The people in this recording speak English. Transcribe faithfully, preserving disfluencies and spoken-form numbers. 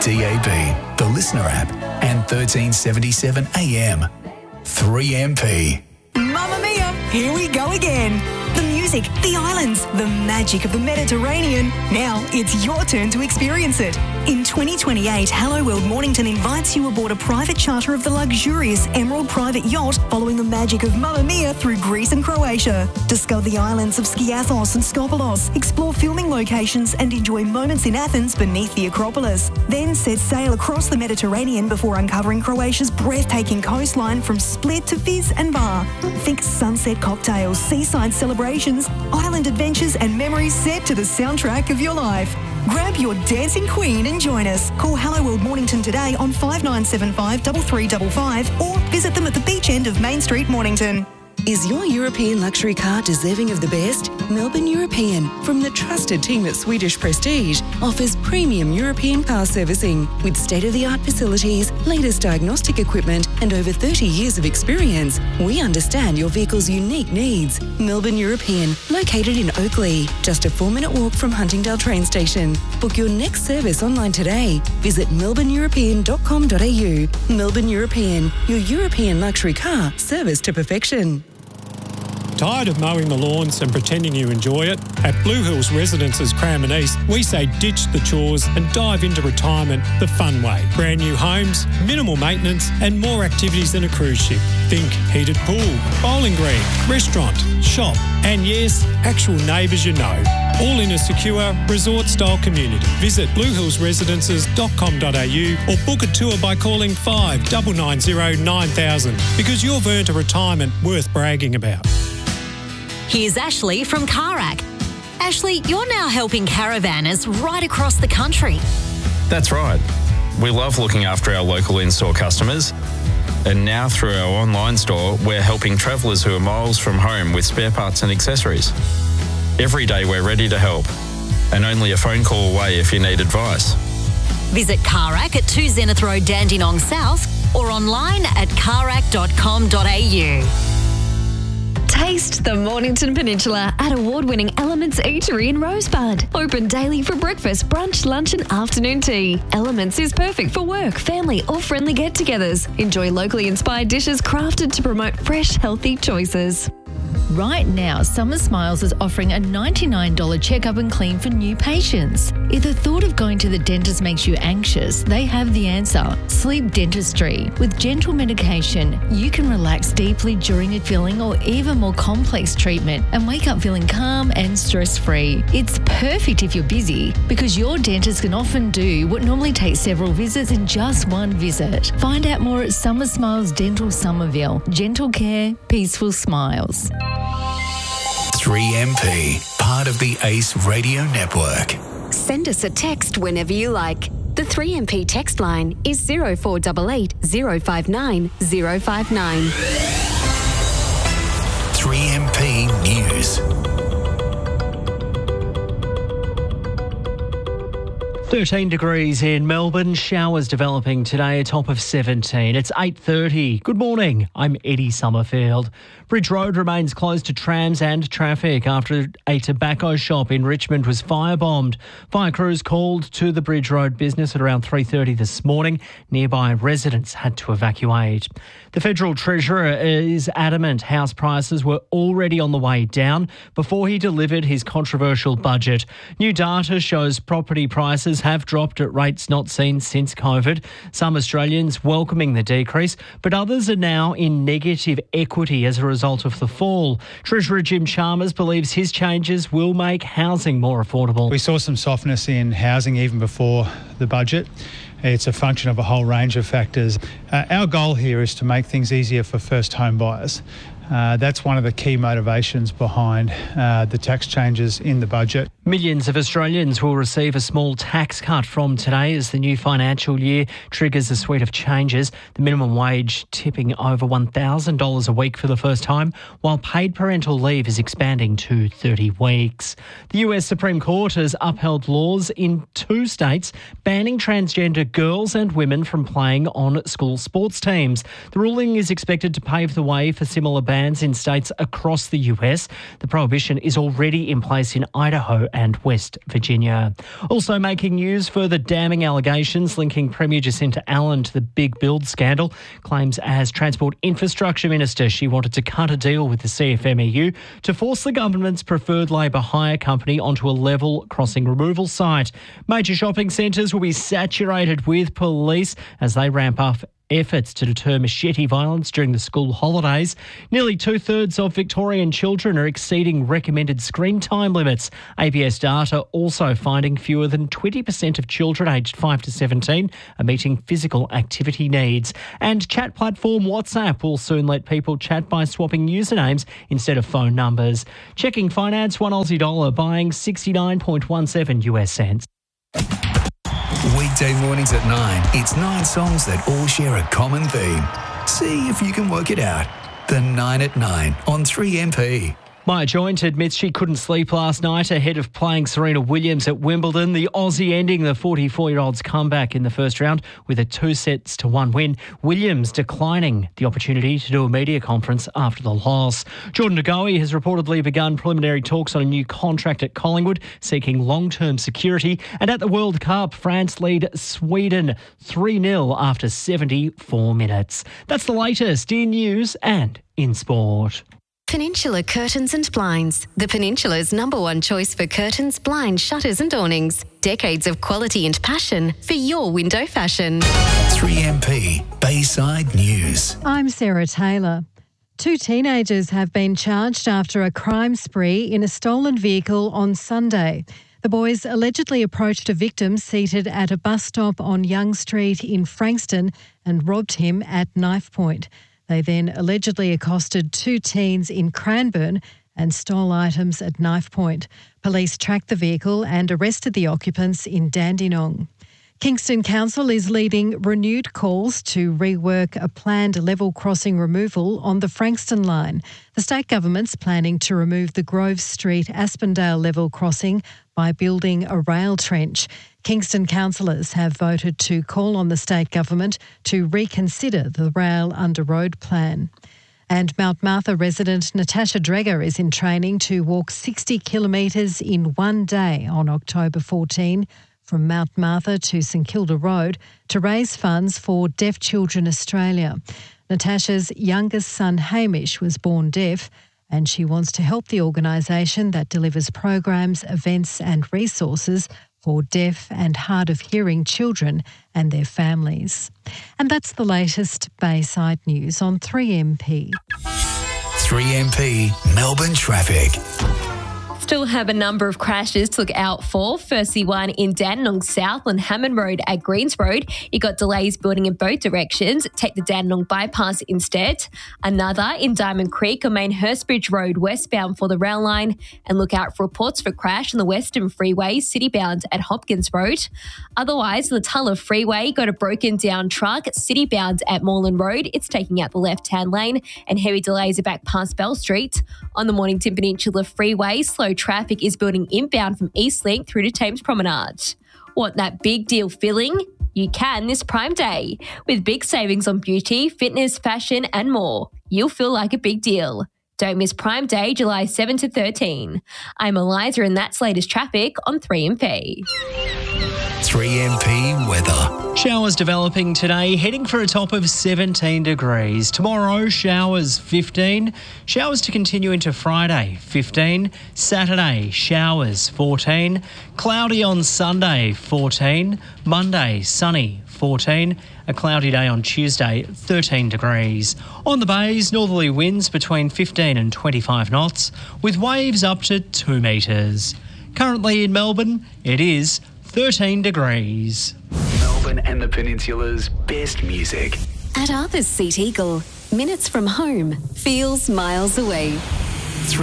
D A B, the Listener app, and thirteen seventy-seven A M. three M P. Mamma mia, here we go again. The music, the islands, the magic of the Mediterranean. Now it's your turn to experience it. In twenty twenty-eight, Hello World Mornington invites you aboard a private charter of the luxurious Emerald private yacht following the magic of Mamma Mia through Greece and Croatia. Discover the islands of Skiathos and Skopelos, explore filming locations and enjoy moments in Athens beneath the Acropolis. Then set sail across the Mediterranean before uncovering Croatia's breathtaking coastline from Split to Fez and Bar. Think sunset cocktails, seaside celebrations, island adventures and memories set to the soundtrack of your life. Grab your dancing queen and join us. Call Hello World Mornington today on five nine seven five, three three five five or visit them at the beach end of Main Street, Mornington. Is your European luxury car deserving of the best? Melbourne European, from the trusted team at Swedish Prestige, offers premium European car servicing with state-of-the-art facilities, latest diagnostic equipment and over thirty years of experience. We understand your vehicle's unique needs. Melbourne European, located in Oakley, just a four-minute walk from Huntingdale train station. Book your next service online today. Visit melbourne european dot com dot a u. Melbourne European, your European luxury car serviced to perfection. Tired of mowing the lawns and pretending you enjoy it? At Blue Hills Residences Cranbourne East, we say ditch the chores and dive into retirement the fun way. Brand new homes, minimal maintenance and more activities than a cruise ship. Think heated pool, bowling green, restaurant, shop and yes, actual neighbours you know. All in a secure resort-style community. Visit blue hills residences dot com dot a u or book a tour by calling five nine nine zero nine thousand because you've earned a retirement worth bragging about. Here's Ashley from Carac. Ashley, you're now helping caravanners right across the country. That's right. We love looking after our local in-store customers. And now through our online store, we're helping travellers who are miles from home with spare parts and accessories. Every day we're ready to help. And only a phone call away if you need advice. Visit Carac at two Zenith Road, Dandenong South or online at carac dot com dot a u. Taste the Mornington Peninsula at award-winning Elements Eatery in Rosebud. Open daily for breakfast, brunch, lunch and afternoon tea. Elements is perfect for work, family or friendly get-togethers. Enjoy locally inspired dishes crafted to promote fresh, healthy choices. Right now, Summer Smiles is offering a ninety-nine dollars checkup and clean for new patients. If the thought of going to the dentist makes you anxious, they have the answer. Sleep Dentistry. With gentle medication, you can relax deeply during a filling or even more complex treatment and wake up feeling calm and stress-free. It's perfect if you're busy because your dentist can often do what normally takes several visits in just one visit. Find out more at Summer Smiles Dental Somerville. Gentle care, peaceful smiles. three M P, part of the Ace Radio Network. Send us a text whenever you like. The three M P text line is zero four eight eight, zero five nine, zero five nine. three M P News. thirteen degrees in Melbourne, showers developing today, a top of seventeen. It's eight thirty. Good morning, I'm Eddie Summerfield. Bridge Road remains closed to trams and traffic after a tobacco shop in Richmond was firebombed. Fire crews called to the Bridge Road business at around three thirty this morning. Nearby residents had to evacuate. The Federal Treasurer is adamant house prices were already on the way down before he delivered his controversial budget. New data shows property prices have dropped at rates not seen since COVID. Some Australians welcoming the decrease, but others are now in negative equity as a result of the fall. Treasurer Jim Chalmers believes his changes will make housing more affordable. We saw some softness in housing even before the budget. It's a function of a whole range of factors. Uh, our goal here is to make things easier for first home buyers. Uh, that's one of the key motivations behind uh, the tax changes in the budget. Millions of Australians will receive a small tax cut from today as the new financial year triggers a suite of changes. The minimum wage tipping over one thousand dollars a week for the first time, while paid parental leave is expanding to thirty weeks. The U S Supreme Court has upheld laws in two states banning transgender girls and women from playing on school sports teams. The ruling is expected to pave the way for similar bans in states across the U S. The prohibition is already in place in Idaho and West Virginia. Also making news, further damning allegations linking Premier Jacinta Allen to the big build scandal. Claims as Transport Infrastructure Minister she wanted to cut a deal with the C F M E U to force the government's preferred Labor hire company onto a level crossing removal site. Major shopping centres will be saturated with police as they ramp up efforts to deter machete violence during the school holidays. Nearly two-thirds of Victorian children are exceeding recommended screen time limits. A B S data also finding fewer than twenty percent of children aged five to seventeen are meeting physical activity needs. And chat platform WhatsApp will soon let people chat by swapping usernames instead of phone numbers. Checking finance, one Aussie dollar buying sixty-nine point one seven US cents. Weekday mornings at nine, it's nine songs that all share a common theme. See if you can work it out. The nine at nine on three M P. Maya Joint admits she couldn't sleep last night ahead of playing Serena Williams at Wimbledon. The Aussie ending the forty-four-year-old's comeback in the first round with a two sets to one win. Williams declining the opportunity to do a media conference after the loss. Jordan De Goey has reportedly begun preliminary talks on a new contract at Collingwood, seeking long-term security. And at the World Cup, France lead Sweden three nil after seventy-four minutes. That's the latest in news and in sport. Peninsula Curtains and Blinds, the Peninsula's number one choice for curtains, blinds, shutters and awnings. Decades of quality and passion for your window fashion. three M P Bayside News. I'm Sarah Taylor. Two teenagers have been charged after a crime spree in a stolen vehicle on Sunday. The boys allegedly approached a victim seated at a bus stop on Young Street in Frankston and robbed him at knife point. They then allegedly accosted two teens in Cranbourne and stole items at knife point. Police tracked the vehicle and arrested the occupants in Dandenong. Kingston Council is leading renewed calls to rework a planned level crossing removal on the Frankston line. The state government's planning to remove the Grove Street Aspendale level crossing by building a rail trench. Kingston councillors have voted to call on the state government to reconsider the rail under road plan. And Mount Martha resident Natasha Dreger is in training to walk sixty kilometres in one day on October fourteenth from Mount Martha to St Kilda Road to raise funds for Deaf Children Australia. Natasha's youngest son Hamish was born deaf and she wants to help the organisation that delivers programs, events and resources for deaf and hard of hearing children and their families. And that's the latest Bayside news on three M P. three M P Melbourne traffic. Still have a number of crashes to look out for. Firstly, one in Dandenong South on Hammond Road at Greens Road. You got delays building in both directions. Take the Dandenong bypass instead. Another in Diamond Creek on Main Hurstbridge Road westbound for the rail line. And look out for reports for crash on the Western Freeway citybound at Hopkins Road. Otherwise, the Tulla Freeway got a broken down truck citybound at Moreland Road. It's taking out the left-hand lane and heavy delays are back past Bell Street. On the Mornington Peninsula Freeway, slow traffic is building inbound from Eastlink through to Thames Promenade. Want that big deal filling? You can this Prime Day. With big savings on beauty, fitness, fashion and more. You'll feel like a big deal. Don't miss Prime Day, July seventh to thirteenth. I'm Eliza and that's latest traffic on three M P. three M P weather. Showers developing today, heading for a top of seventeen degrees. Tomorrow, showers fifteen. Showers to continue into Friday, fifteen. Saturday, showers fourteen. Cloudy on Sunday, fourteen. Monday, sunny, fourteen. A cloudy day on Tuesday, thirteen degrees. On the bays, northerly winds between fifteen and twenty-five knots, with waves up to two metres. Currently in Melbourne, it is thirteen degrees. Melbourne and the Peninsula's best music. At Arthur's Seat Eagle, minutes from home, feels miles away.